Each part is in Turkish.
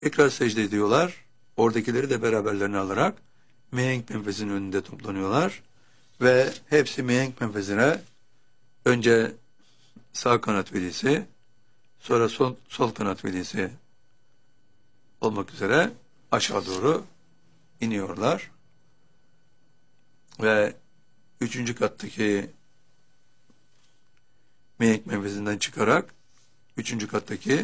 Tekrar secde ediyorlar. Oradakileri de beraberlerine alarak mihenk menfezinin önünde toplanıyorlar. Ve hepsi mihenk menfezine önce sağ kanat velisi, sonra sol kanat velisi olmak üzere aşağı doğru iniyorlar. Ve 3. kattaki mihenk menfezinden çıkarak 3. kattaki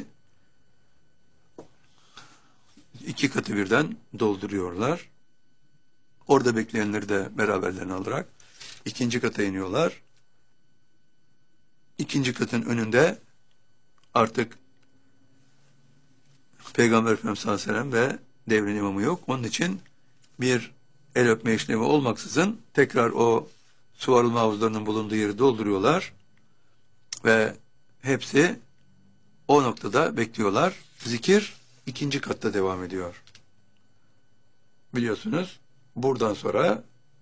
2 katı birden dolduruyorlar. Orada bekleyenleri de beraberlerine alarak 2. kata iniyorlar. 2. katın önünde artık Peygamber Efendimiz sallallahu aleyhi ve sellem ve devrin imamı yok. Onun için bir el öpme işlemi olmaksızın tekrar o su arılma havuzlarının bulunduğu yeri dolduruyorlar ve hepsi o noktada bekliyorlar. Zikir 2. katta devam ediyor. Biliyorsunuz buradan sonra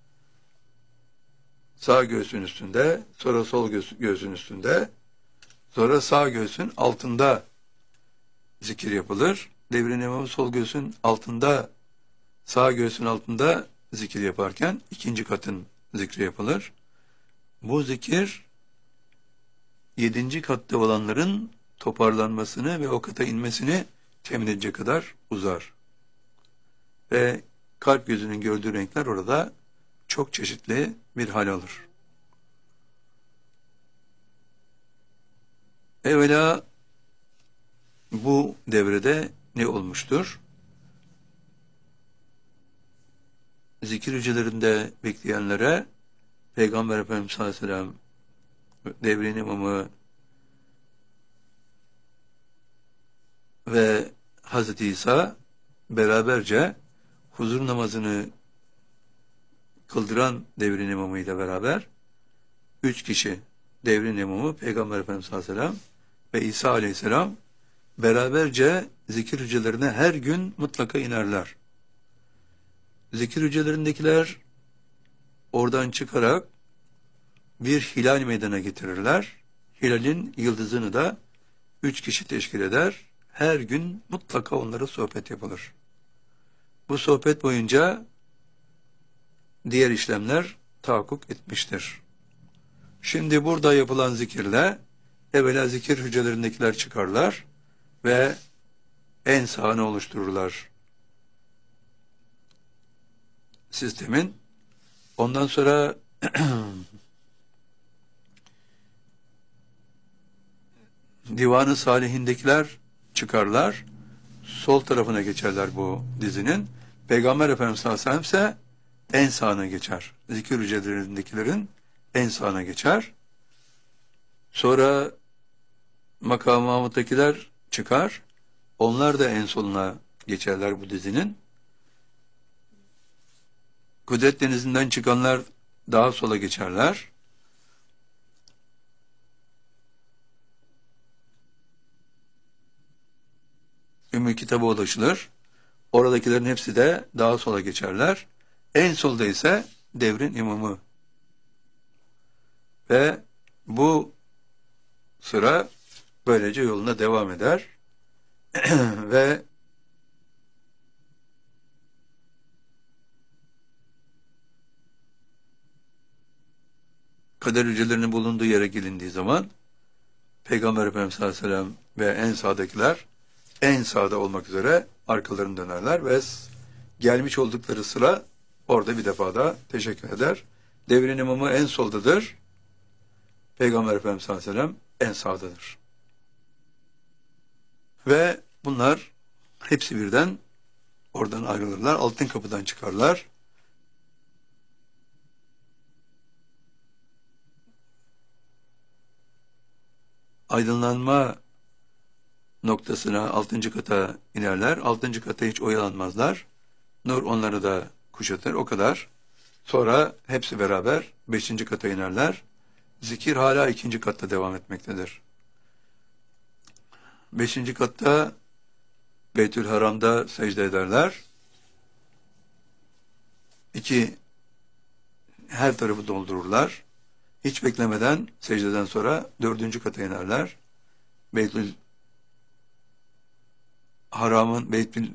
sağ göğsün üstünde, sonra sol göğsün üstünde, sonra sağ göğsün altında zikir yapılır. Devrin imamı sol göğsün altında, sağ göğsün altında zikir yaparken 2. katın zikri yapılır. Bu zikir 7. katta olanların toparlanmasını ve o kata inmesini temin edecek kadar uzar. Ve kalp gözünün gördüğü renkler orada çok çeşitli bir hal alır. Evvela bu devrede ne olmuştur? Zikir hücrelerinde bekleyenlere Peygamber Efendimiz sallallahu aleyhi ve sellem, devrin imamı ve Hazreti İsa beraberce huzur namazını kıldıran devrin imamıyla beraber 3 kişi, devrin imamı Peygamber Efendimiz sallallahu aleyhi ve sellem ve İsa aleyhisselam beraberce zikir hücrelerine her gün mutlaka inerler. Zikir hücrelerindekiler oradan çıkarak bir hilal meydana getirirler. Hilalin yıldızını da 3 kişi teşkil eder. Her gün mutlaka onlara sohbet yapılır. Bu sohbet boyunca diğer işlemler tahakkuk etmiştir. Şimdi burada yapılan zikirle evvela zikir hücrelerindekiler çıkarlar ve en sağını oluştururlar sistemin. Ondan sonra Divan-ı Salihindekiler çıkarlar, sol tarafına geçerler bu dizinin. Peygamber Efendimiz sallallahu aleyhi ve sellem ise en sağına geçer. Zikir hücrelerindekilerin en sağına geçer. Sonra Makam-ı Mahmud'dakiler çıkar, onlar da en soluna geçerler bu dizinin. Kudret Denizi'nden çıkanlar daha sola geçerler. Ümmü Kitab'a ulaşılır. Oradakilerin hepsi de daha sola geçerler. En solda ise devrin imamı. Ve bu sıra böylece yoluna devam eder. Ve kader hücrelerinin bulunduğu yere gelindiği zaman Peygamber Efendimiz sallallahu aleyhi ve sellem ve en sağdakiler en sağda olmak üzere arkalarını dönerler ve gelmiş oldukları sıra orada bir defa da teşekkür eder. Devrin imamı en soldadır. Peygamber Efendimiz sallallahu aleyhi ve sellem en sağdadır. Ve bunlar hepsi birden oradan ayrılırlar. Altın kapıdan çıkarlar. Aydınlanma noktasına 6. kata inerler. 6. kata hiç oyalanmazlar. Nur onları da kuşatır. O kadar. Sonra hepsi beraber 5. kata inerler. Zikir hala 2. katta devam etmektedir. 5. katta Beytül Haram'da secde ederler. Her tarafı doldururlar. Hiç beklemeden secdeden sonra 4. kata inerler. Beytül haramın